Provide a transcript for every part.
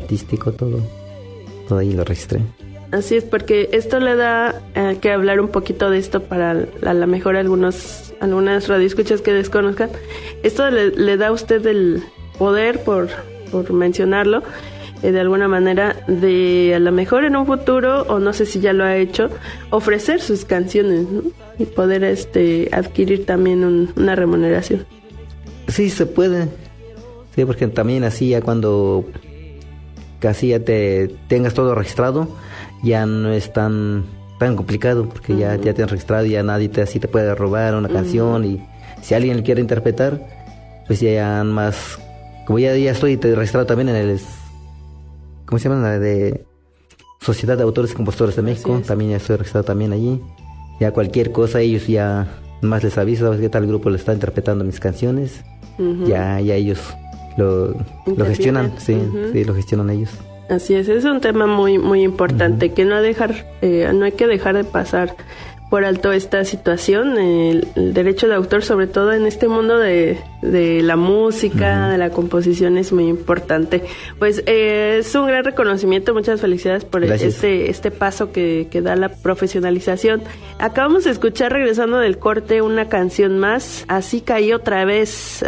artístico, todo ahí lo registré. Así es, porque esto le da que hablar un poquito de esto para a lo mejor algunas radioescuchas que desconozcan. Esto le da a usted el poder, por mencionarlo, de alguna manera, de a lo mejor en un futuro, o no sé si ya lo ha hecho, ofrecer sus canciones, ¿no? Y poder adquirir también una remuneración. Sí, se puede. Sí, porque también así ya cuando casi ya te tengas todo registrado, ya no es tan complicado, porque ya te han registrado y ya nadie así te puede robar una canción, y si alguien quiere interpretar, pues ya más, como ya estoy registrado también en el, ¿cómo se llama? La de Sociedad de Autores y Compositores de México, también ya estoy registrado también allí, ya cualquier cosa ellos ya más les aviso, ¿sabes qué tal grupo le está interpretando mis canciones? Ya ellos lo gestionan, sí, lo gestionan ellos. Así es un tema muy muy importante, que no hay que dejar de pasar por alto esta situación, el derecho de autor, sobre todo en este mundo de la música, de la composición, es muy importante. Pues es un gran reconocimiento, muchas felicidades por este paso que da la profesionalización. Acabamos de escuchar, regresando del corte, una canción más, Así caí otra vez.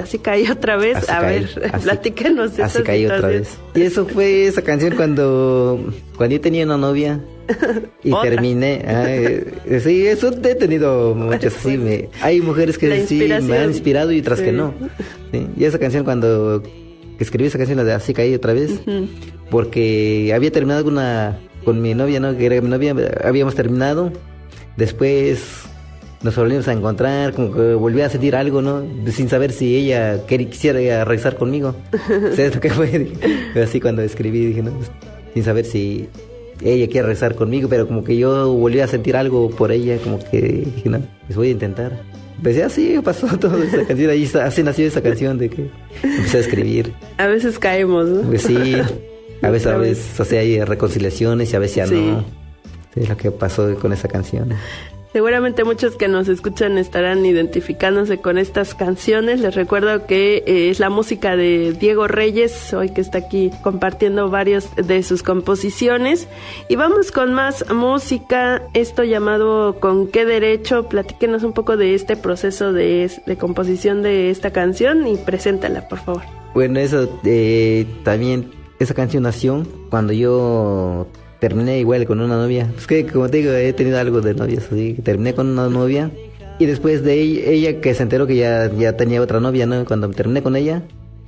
Platíquenos de esa situación. Otra vez. Y eso fue esa canción cuando yo tenía una novia. Y terminé. Sí, eso he tenido muchas así. Hay mujeres que sí me han inspirado y otras que no. Sí. Y esa canción, cuando escribí esa canción, la de Así caí otra vez, porque había terminado con mi novia, ¿no? Que era mi novia, habíamos terminado. Después nos volvimos a encontrar, como que volví a sentir algo, ¿no? Sin saber si ella quisiera regresar conmigo. ¿Sabes lo que fue? Así cuando escribí, dije, ¿no? Sin saber si ella quiere rezar conmigo, pero como que yo volví a sentir algo por ella, como que dije, no, pues voy a intentar. Pues ya así pasó toda esa canción, así nació esa canción de que empecé a escribir. A veces caemos, ¿no? Pues sí, a veces, o sea, hay reconciliaciones y a veces ya no. Sí, es lo que pasó con esa canción. Seguramente muchos que nos escuchan estarán identificándose con estas canciones. Les recuerdo que es la música de Diego Reyes, hoy que está aquí compartiendo varias de sus composiciones. Y vamos con más música, esto llamado ¿Con qué derecho? Platíquenos un poco de este proceso de composición de esta canción y preséntala, por favor. Bueno, eso también, esa canción nació cuando yo terminé igual con una novia. Es que, como te digo, he tenido algo de novias, así que terminé con una novia y después de ella que se enteró que ya tenía otra novia, ¿no? Cuando terminé con ella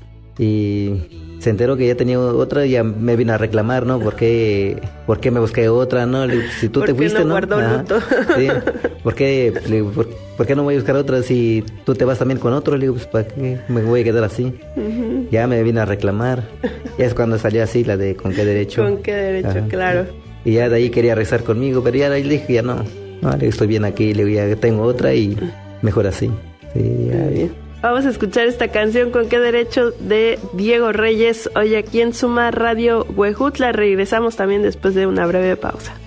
y se enteró que ya tenía otra, ya me vino a reclamar, ¿no? ¿Por qué me busqué otra, no? Le digo, si tú te fuiste, ¿no? Guardó luto. Sí. ¿Por qué no voy a buscar otra si tú te vas también con otro? Le digo, pues ¿para qué me voy a quedar así? Ya me vino a reclamar. Ya es cuando salió así la de ¿Con qué derecho? ¿Con qué derecho? Claro. Y ya de ahí quería rezar conmigo, pero ya le dije, ya no, estoy bien aquí, le digo, ya tengo otra y mejor así. Sí, ya. Bien. Vamos a escuchar esta canción ¿Con qué derecho? De Diego Reyes, hoy aquí en Suma Radio Huejutla. Regresamos también después de una breve pausa.